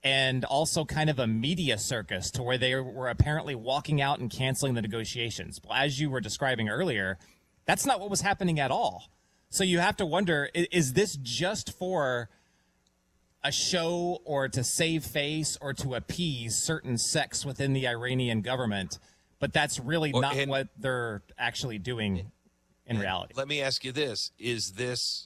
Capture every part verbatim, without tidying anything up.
and also kind of a media circus to where they were apparently walking out and canceling the negotiations. Well, as you were describing earlier, that's not what was happening at all. So you have to wonder, is this just for a show or to save face or to appease certain sects within the Iranian government? But that's really not and, what they're actually doing in reality. Let me ask you this. Is this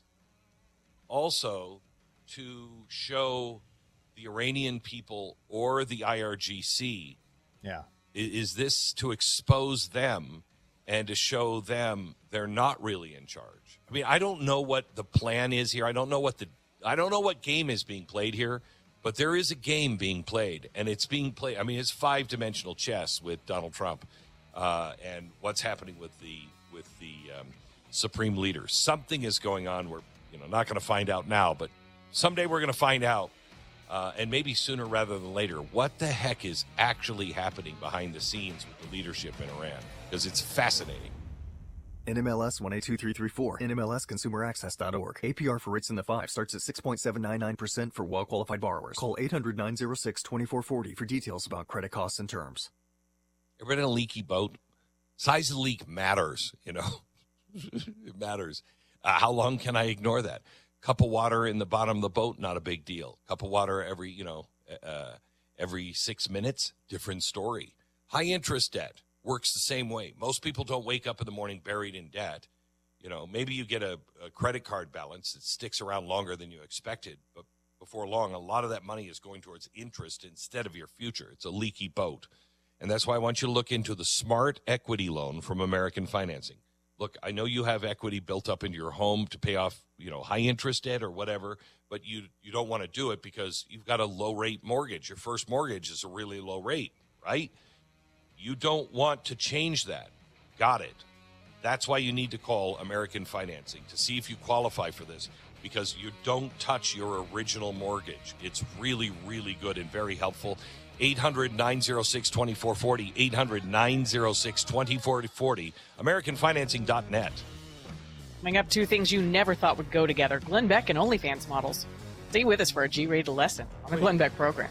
also to show the Iranian people or the I R G C? Yeah. Is this to expose them and to show them they're not really in charge? I mean, I don't know what the plan is here. I don't know what the I don't know what game is being played here, but there is a game being played, and it's being played. I mean, it's five-dimensional chess with Donald Trump uh, and what's happening with the with the um, supreme leader. Something is going on. We're you know not going to find out now, but someday we're going to find out, uh, and maybe sooner rather than later. What the heck is actually happening behind the scenes with the leadership in Iran? Because it's fascinating. N M L S one eight two three three four, N M L S consumer access dot org. A P R for rates in the five starts at six point seven nine nine percent for well-qualified borrowers. Call eight hundred nine oh six two four four oh for details about credit costs and terms. Ever in a leaky boat? Size of the leak matters, you know. It matters. Uh, how long can I ignore that? Cup of water in the bottom of the boat, not a big deal. Cup of water every, you know, uh, every six minutes, different story. High interest debt works the same way. Most people don't wake up in the morning buried in debt. You know, maybe you get a, a credit card balance that sticks around longer than you expected, but before long, a lot of that money is going towards interest instead of your future. It's a leaky boat. And that's why I want you to look into the Smart Equity Loan from American Financing. Look, I know you have equity built up into your home to pay off, you know, high interest debt or whatever, but you you don't want to do it because you've got a low rate mortgage. Your first mortgage is a really low rate, right? You don't want to change that. Got it. That's why you need to call American Financing to see if you qualify for this, because you don't touch your original mortgage. It's really, really good and very helpful. eight hundred nine oh six two four four oh, eight hundred nine oh six two four four oh, american financing dot net. Coming up, two things you never thought would go together, Glenn Beck and OnlyFans models. Stay with us for a G-rated lesson on the Glenn Beck program.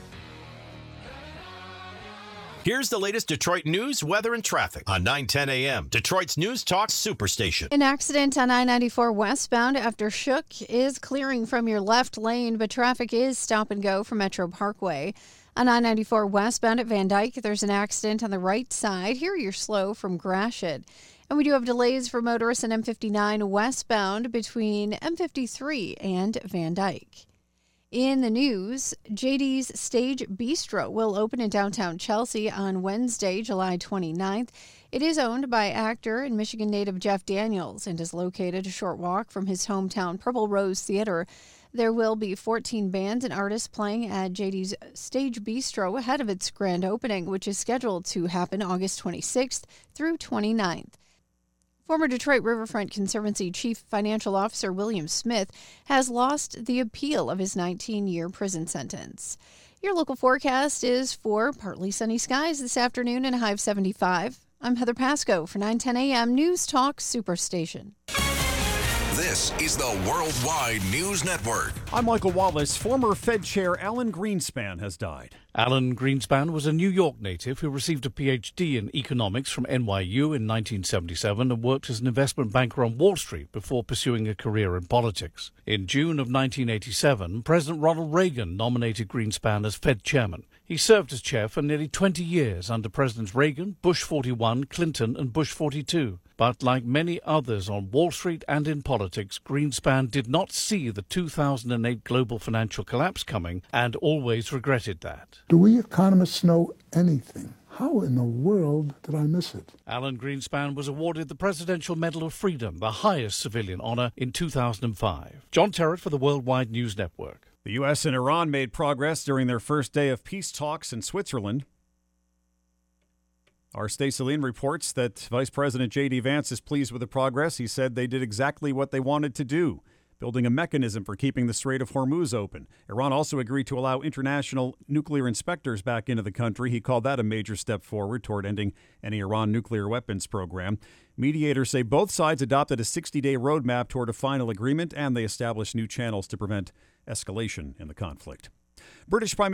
Here's the latest Detroit news, weather, and traffic on nine ten a.m. Detroit's News Talk Superstation. An accident on I ninety-four westbound after Shook is clearing from your left lane, but traffic is stop and go from Metro Parkway. On I ninety-four westbound at Van Dyke, there's an accident on the right side. Here you're slow from Gratiot. And we do have delays for motorists in M fifty-nine westbound between M fifty-three and Van Dyke. In the news, J D's Stage Bistro will open in downtown Chelsea on Wednesday, July twenty-ninth. It is owned by actor and Michigan native Jeff Daniels and is located a short walk from his hometown Purple Rose Theater. There will be fourteen bands and artists playing at J D's Stage Bistro ahead of its grand opening, which is scheduled to happen August twenty-sixth through twenty-ninth. Former Detroit Riverfront Conservancy Chief Financial Officer William Smith has lost the appeal of his nineteen-year prison sentence. Your local forecast is for partly sunny skies this afternoon and a high of seventy-five. I'm Heather Pasco for nine ten a.m. News Talk Superstation. This is the Worldwide News Network. I'm Michael Wallace. Former Fed Chair Alan Greenspan has died. Alan Greenspan was a New York native who received a P H D in economics from N Y U in nineteen seventy-seven and worked as an investment banker on Wall Street before pursuing a career in politics. In June of nineteen eighty-seven, President Ronald Reagan nominated Greenspan as Fed chairman. He served as chair for nearly twenty years under Presidents Reagan, Bush forty-one, Clinton, and Bush forty-two. But like many others on Wall Street and in politics, Greenspan did not see the two thousand eight global financial collapse coming and always regretted that. Do we economists know anything? How in the world did I miss it? Alan Greenspan was awarded the Presidential Medal of Freedom, the highest civilian honor, in two thousand five. John Terrett for the Worldwide News Network. The U S and Iran made progress during their first day of peace talks in Switzerland. Our Stacey Lynn reports that Vice President J D. Vance is pleased with the progress. He said they did exactly what they wanted to do, building a mechanism for keeping the Strait of Hormuz open. Iran also agreed to allow international nuclear inspectors back into the country. He called that a major step forward toward ending any Iran nuclear weapons program. Mediators say both sides adopted a sixty-day roadmap toward a final agreement, and they established new channels to prevent escalation in the conflict. British Prime